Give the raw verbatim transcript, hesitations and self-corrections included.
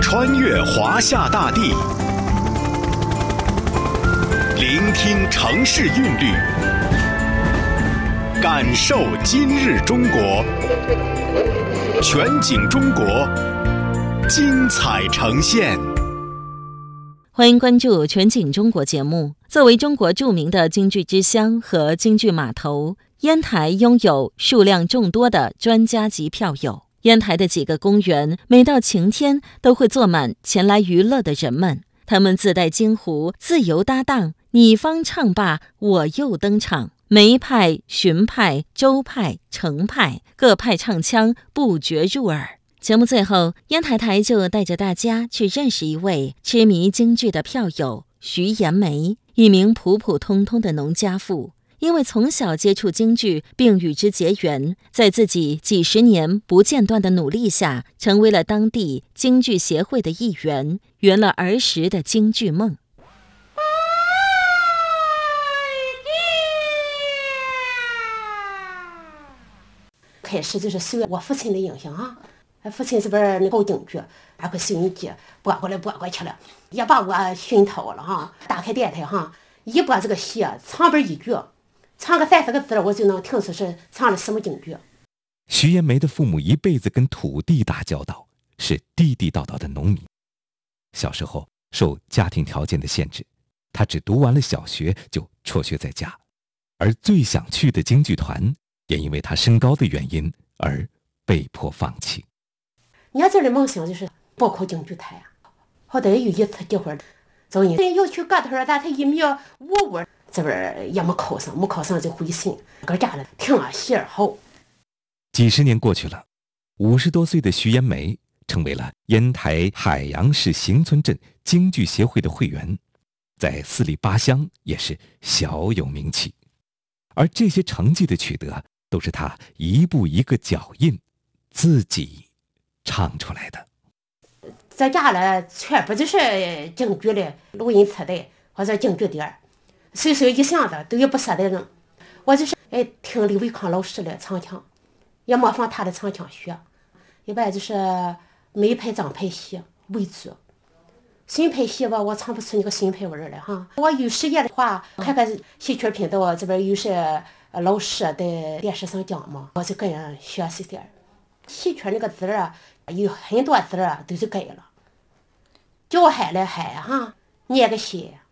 穿越华夏大地，聆听城市韵律，感受今日中国。全景中国，精彩呈现。 欢迎关注全景中国节目。作为中国著名的京剧之乡和京剧码头，烟台拥有数量众多的专家级票友。烟台的几个公园，每到晴天都会坐满前来娱乐的人们。他们自带京胡，自由搭档，你方唱罢我又登场。梅派、荀派、周派、程派，各派唱腔不绝入耳。节目最后，烟台台就带着大家去认识一位痴迷京剧的票友徐延梅，一名普普通通的农家妇。因为从小接触京剧并与之结缘，在自己几十年不间断的努力下，成为了当地京剧协会的一员，圆了儿时的京剧梦。 开始就是受我父亲的影响啊，父亲这边那搞京剧，拿个收音机拨过来拨过去了，也把我熏陶了哈。打开电台哈，一播这个戏，唱边一句，唱个三四个字，我就能听出是唱的什么京剧。 徐延梅的父母一辈子跟土地打交道，是地地道道的农民。小时候受家庭条件的限制，他只读完了小学就辍学在家，而最想去的京剧团也因为他身高的原因而被迫放弃。 年轻的梦想就是报考京剧团，好歹有一次机会，找人要去个头，但他一米五五，这边也没考上，没考上就回省，搁家里听啊戏儿好。 几十年过去了，五十多岁的徐延梅成为了烟台海洋市行村镇京剧协会的会员，在四里八乡也是小有名气。而这些成绩的取得，都是他一步一个脚印自己唱出来的。 在家里全部就是京剧的录音磁带或者京剧碟，随手一箱子都有不舍得扔。我就是哎听李维康老师的唱腔，也模仿他的唱腔学，一般就是梅派张派戏为主。新派戏吧，我唱不出那个新派味儿来哈。我有时间的话，看看戏曲频道这边有些老师在电视上讲嘛，我就跟人学习点。戏曲那个字啊，有很多字啊都是改了，叫喊来喊哈，念个戏，